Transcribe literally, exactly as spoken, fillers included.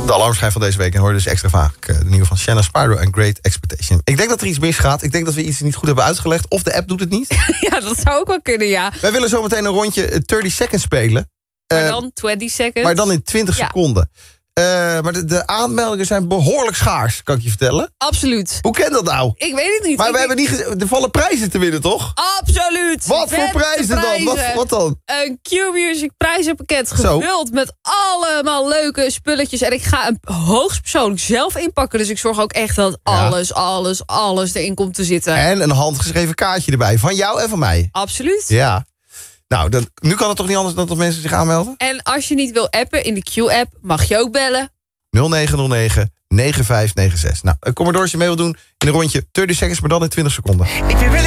De alarmschijf van deze week. En hoor dus extra vaak uh, de nieuwe van Shanna Spyro en Great Expectation. Ik denk dat er iets misgaat. Ik denk dat we iets niet goed hebben uitgelegd. Of de app doet het niet. Ja, dat zou ook wel kunnen, ja. Wij willen zo meteen een rondje dertig seconds spelen. Maar Uh, dan twintig seconds. Maar dan in twintig Ja. seconden. Uh, maar de, de aanmeldingen zijn behoorlijk schaars, kan ik je vertellen. Absoluut. Hoe kan dat nou? Ik weet het niet. Maar Ik we denk- hebben niet ge- er vallen prijzen te winnen, toch? Absoluut. Wat voor Vette prijzen dan? Wat, prijzen. wat dan? Een Q-Music prijzenpakket Zo. gevuld met allemaal leuke spulletjes. En ik ga hem hoogstpersoonlijk zelf inpakken. Dus ik zorg ook echt dat Ja. alles, alles, alles erin komt te zitten. En een handgeschreven kaartje erbij. Van jou en van mij. Absoluut. Ja. Nou, dan, nu kan het toch niet anders dan dat mensen zich aanmelden? En als je niet wil appen in de Q-app, mag je ook bellen. nul negen nul negen negen vijf negen zes. Nou, kom maar door als je mee wil doen in een rondje dertig seconds, maar dan in twintig seconden. If you really